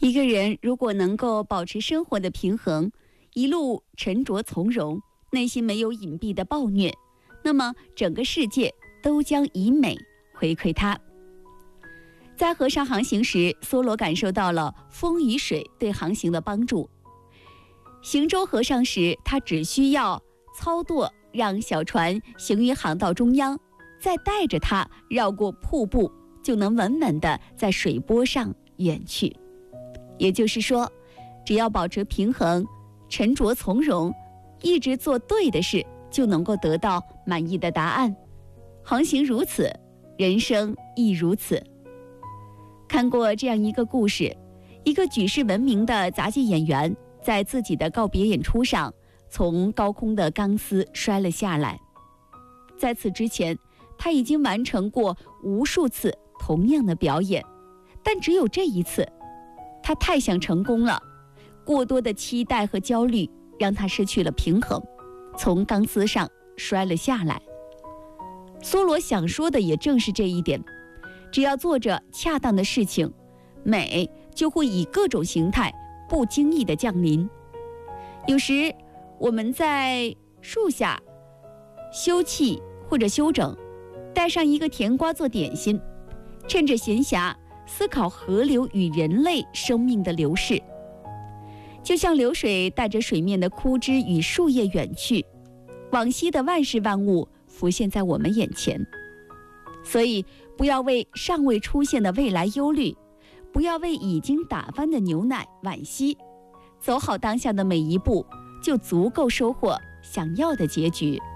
一个人如果能够保持生活的平衡，一路沉着从容，内心没有隐蔽的暴虐，那么整个世界都将以美回馈他。在河上航行时，梭罗感受到了风与水对航行的帮助。行舟河上时，他只需要操舵让小船行于航道中央，再带着它绕过瀑布，就能稳稳地在水波上远去。也就是说，只要保持平衡，沉着从容，一直做对的事，就能够得到满意的答案。航行如此，人生亦如此。看过这样一个故事，一个举世闻名的杂技演员在自己的告别演出上，从高空的钢丝摔了下来。在此之前，他已经完成过无数次同样的表演，但只有这一次，他太想成功了，过多的期待和焦虑让他失去了平衡，从钢丝上摔了下来。梭罗想说的也正是这一点，只要做着恰当的事情，美就会以各种形态不经意地降临。有时我们在树下休憩或者休整，带上一个甜瓜做点心，趁着闲暇思考河流与人类生命的流逝。就像流水带着水面的枯枝与树叶远去，往昔的万事万物浮现在我们眼前。所以不要为尚未出现的未来忧虑，不要为已经打翻的牛奶惋惜，走好当下的每一步，就足够收获想要的结局。